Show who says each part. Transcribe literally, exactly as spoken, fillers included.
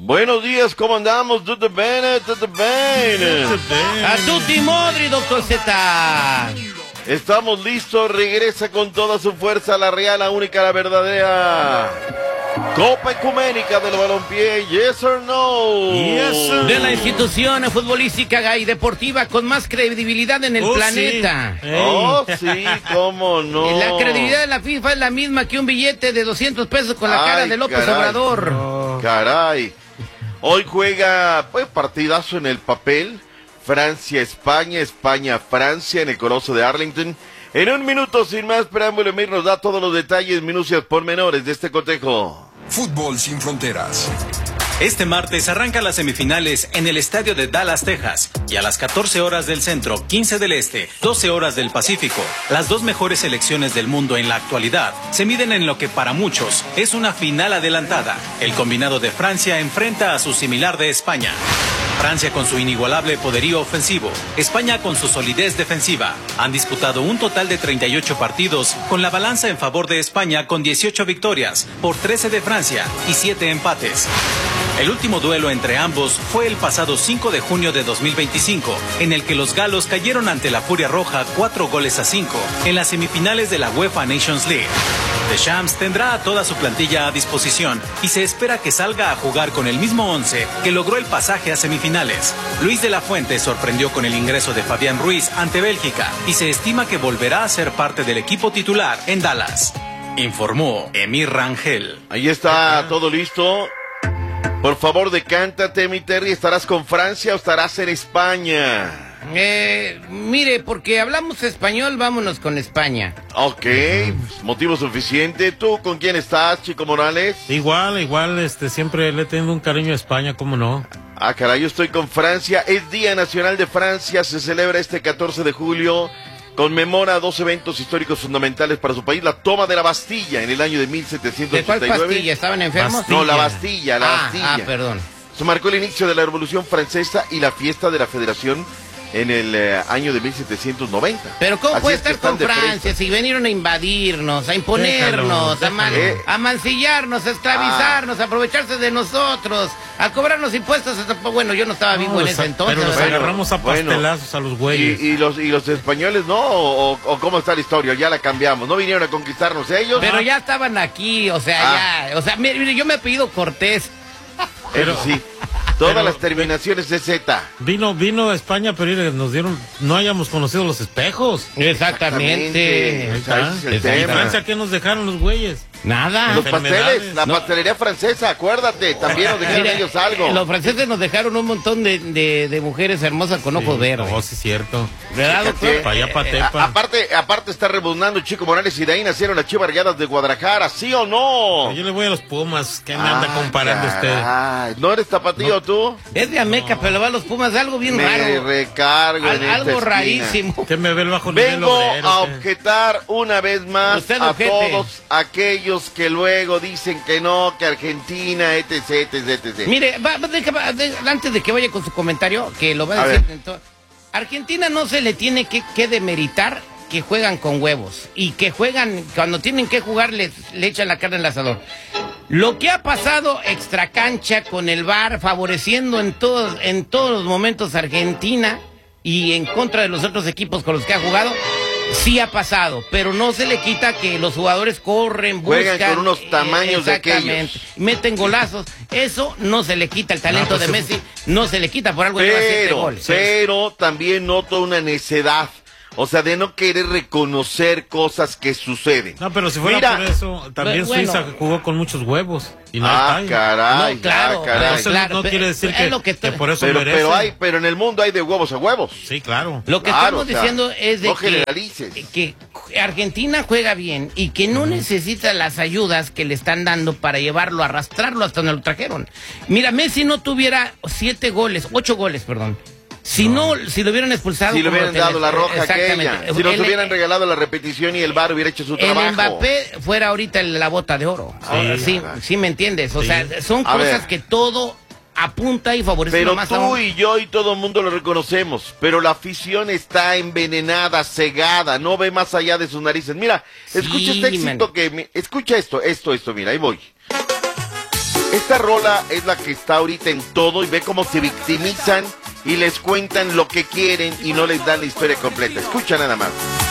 Speaker 1: Buenos días, ¿cómo andamos? ¿Tutto bene? ¿Tutto bene?
Speaker 2: A tutti modri, doctor Z.
Speaker 1: Estamos listos, regresa con toda su fuerza la real, la única, la verdadera Copa Ecuménica del Balompié, yes or no.
Speaker 2: Yes, sir. De la institución futbolística y deportiva con más credibilidad en el
Speaker 3: oh,
Speaker 2: planeta.
Speaker 3: Sí.
Speaker 1: Oh, sí, cómo no.
Speaker 2: La credibilidad de la FIFA es la misma que un billete de doscientos pesos con la
Speaker 1: Ay,
Speaker 2: cara de López
Speaker 1: caray.
Speaker 2: Obrador.
Speaker 1: Oh. Caray. Hoy juega, pues, partidazo en el papel. Francia-España, España-Francia en el Coloso de Arlington. En un minuto, sin más preámbulo, Emir nos da todos los detalles, minucias, pormenores de este cotejo.
Speaker 4: Fútbol sin fronteras.
Speaker 5: Este martes arranca las semifinales en el estadio de Dallas, Texas, y a las catorce horas del centro, quince del este, doce horas del Pacífico, las dos mejores selecciones del mundo en la actualidad se miden en lo que para muchos es una final adelantada. El combinado de Francia enfrenta a su similar de España. Francia con su inigualable poderío ofensivo, España con su solidez defensiva. Han disputado un total de treinta y ocho partidos, con la balanza en favor de España con dieciocho victorias, por trece de Francia y siete empates. El último duelo entre ambos fue el pasado cinco de junio de dos mil veinticinco, en el que los galos cayeron ante la Furia Roja cuatro goles a cinco en las semifinales de la UEFA Nations League. Deschamps tendrá a toda su plantilla a disposición y se espera que salga a jugar con el mismo once que logró el pasaje a semifinales. Luis de la Fuente sorprendió con el ingreso de Fabián Ruiz ante Bélgica y se estima que volverá a ser parte del equipo titular en Dallas. Informó Emir Rangel.
Speaker 1: Ahí está todo listo. Por favor, decántate, mi Terry. ¿Estarás con Francia o estarás en España?
Speaker 2: Eh, mire, porque hablamos español, vámonos con España.
Speaker 1: Ok, pues, motivo suficiente. ¿Tú con quién estás, Chico Morales?
Speaker 3: Igual, igual, este, siempre le he tenido un cariño a España, ¿cómo no?
Speaker 1: Ah, caray, yo estoy con Francia. Es Día Nacional de Francia, se celebra este catorce de julio. Conmemora dos eventos históricos fundamentales para su país. La toma de la Bastilla en el año de mil setecientos ochenta y nueve.
Speaker 2: ¿De cuál Bastilla? ¿Estaban enfermos?
Speaker 3: Bastilla.
Speaker 1: No, la Bastilla, la
Speaker 2: ah,
Speaker 1: Bastilla.
Speaker 2: Ah, perdón.
Speaker 1: Eso marcó el inicio de la Revolución Francesa y la fiesta de la Federación en el eh, año de mil setecientos noventa.
Speaker 2: Pero ¿cómo
Speaker 1: Así
Speaker 2: puede
Speaker 1: es que
Speaker 2: estar con
Speaker 1: están de
Speaker 2: Francia
Speaker 1: fresa.
Speaker 2: si vinieron a invadirnos, a imponernos,
Speaker 3: Déjalo,
Speaker 2: a, man-
Speaker 1: déjalo.
Speaker 2: a mancillarnos, a esclavizarnos, a aprovecharse de nosotros, a cobrarnos impuestos? Hasta, bueno, yo no estaba vivo
Speaker 3: No,
Speaker 2: en
Speaker 3: los
Speaker 2: ese
Speaker 3: a-
Speaker 2: entonces.
Speaker 3: Pero los
Speaker 2: ¿verdad?
Speaker 3: agarramos a
Speaker 1: Bueno.
Speaker 3: pastelazos a los güeyes.
Speaker 1: ¿Y, y, los, ¿Y los españoles no? ¿O, o cómo está la historia? Ya la cambiamos. ¿No vinieron a conquistarnos ellos?
Speaker 2: Pero
Speaker 1: Ah,
Speaker 2: ya estaban aquí, o sea,
Speaker 1: Ah.
Speaker 2: ya, o sea, mire, mire, yo me he pedido Cortés.
Speaker 1: Eso sí. Todas
Speaker 3: pero-
Speaker 1: las terminaciones de Z.
Speaker 3: Vino, vino a España, pero mire, nos dieron, no hayamos conocido los espejos.
Speaker 2: Exactamente.
Speaker 3: Ahí
Speaker 1: Ese es el
Speaker 3: ¿Y
Speaker 1: tema.
Speaker 3: Francia qué nos dejaron los güeyes?
Speaker 2: Nada.
Speaker 1: Los
Speaker 3: enfermedades.
Speaker 1: pasteles, la
Speaker 2: No.
Speaker 1: pastelería francesa, acuérdate, también nos dejaron
Speaker 2: Mira,
Speaker 1: ellos algo.
Speaker 2: eh, Los franceses nos dejaron un montón de, de, de mujeres hermosas con ojos
Speaker 3: Sí,
Speaker 2: verdes.
Speaker 3: No, sí es cierto.
Speaker 2: ¿Verdad,
Speaker 1: Fíjate,
Speaker 2: doctor?
Speaker 3: Pa' allá, pa'
Speaker 1: eh,
Speaker 3: Tepa.
Speaker 1: a- aparte, aparte está rebundando Chico Morales y de ahí nacieron las Chivas Rayadas de Guadalajara, ¿sí o no?
Speaker 3: Yo le voy a los Pumas, ¿qué me anda
Speaker 1: Ah,
Speaker 3: comparando usted?
Speaker 1: caray. ¿No eres tapatío tú?
Speaker 2: Es de Ameca, pero le va a los Pumas, algo bien
Speaker 1: Me
Speaker 2: raro.
Speaker 1: recargo
Speaker 2: Al-
Speaker 1: en esta
Speaker 2: algo
Speaker 1: esquina.
Speaker 2: rarísimo.
Speaker 3: ¿Qué me ve el bajo nivel
Speaker 1: Vengo
Speaker 3: obrero?
Speaker 1: a
Speaker 3: ¿qué?
Speaker 1: objetar una vez más
Speaker 2: Usted
Speaker 1: a
Speaker 2: objete.
Speaker 1: todos aquellos que luego dicen que no, que Argentina, etc, etc, etcétera.
Speaker 2: Mire, va- va- deja- va- de- antes de que vaya con su comentario, que lo va a
Speaker 1: A
Speaker 2: decir.
Speaker 1: ver.
Speaker 2: en to- Argentina no se le tiene que, que demeritar que juegan con huevos y que juegan, cuando tienen que jugar, le, le echan la carne al asador. Lo que ha pasado extracancha con el V A R, favoreciendo en todos, en todos los momentos a Argentina y en contra de los otros equipos con los que ha jugado, sí ha pasado, pero no se le quita que los jugadores corren, buscan,
Speaker 1: Juegan con unos tamaños de
Speaker 2: exactamente,
Speaker 1: aquellos.
Speaker 2: meten golazos. Eso no se le quita, el talento
Speaker 3: No, pues
Speaker 2: de
Speaker 3: sí.
Speaker 2: Messi no se le quita, por algo lleva siete
Speaker 1: Pero,
Speaker 2: goles.
Speaker 1: pero también noto una necedad. O sea, de no querer reconocer cosas que suceden.
Speaker 3: No, pero si fuera
Speaker 1: Mira.
Speaker 3: por eso, también
Speaker 2: Bueno.
Speaker 3: Suiza jugó con muchos huevos. Y no
Speaker 1: Ah,
Speaker 3: hay.
Speaker 1: caray,
Speaker 2: No, claro,
Speaker 1: ah, caray.
Speaker 3: Eso
Speaker 2: claro,
Speaker 3: no
Speaker 2: pero-
Speaker 3: quiere decir
Speaker 2: es
Speaker 3: que,
Speaker 2: lo que
Speaker 3: que
Speaker 2: estoy-
Speaker 3: por eso
Speaker 1: Pero,
Speaker 3: merece.
Speaker 1: pero hay, pero en el mundo hay de huevos a huevos.
Speaker 3: Sí, claro.
Speaker 2: Lo que
Speaker 1: Claro,
Speaker 2: estamos
Speaker 1: o sea,
Speaker 2: diciendo es de
Speaker 1: no
Speaker 2: que,
Speaker 1: generalices.
Speaker 2: que Argentina juega bien y que no necesita las ayudas que le están dando para llevarlo, arrastrarlo hasta donde lo trajeron. Mira, Messi no tuviera siete goles, ocho goles, perdón. Si no, si lo hubieran expulsado.
Speaker 1: Si le
Speaker 2: como
Speaker 1: hubieran
Speaker 2: tenés-
Speaker 1: dado la roja
Speaker 2: exactamente.
Speaker 1: aquella. Si nos
Speaker 2: El-
Speaker 1: hubieran regalado la repetición y el V A R hubiera hecho su
Speaker 2: El
Speaker 1: trabajo.
Speaker 2: Mbappé fuera ahorita la bota de oro. Ahora, sí,
Speaker 1: caray.
Speaker 2: sí me entiendes. O
Speaker 3: Sí.
Speaker 2: sea, son
Speaker 1: A
Speaker 2: cosas
Speaker 1: ver.
Speaker 2: que todo apunta y favorece
Speaker 1: Pero
Speaker 2: más a
Speaker 1: tú
Speaker 2: un-
Speaker 1: y yo y todo el mundo lo reconocemos. Pero la afición está envenenada, cegada, no ve más allá de sus narices. Mira,
Speaker 2: Sí,
Speaker 1: escucha este éxito
Speaker 2: man.
Speaker 1: que... me- escucha esto, esto, esto, mira, ahí voy. Esta rola es la que está ahorita en todo y ve cómo se victimizan y les cuentan lo que quieren y no les dan la historia completa. Escucha nada más.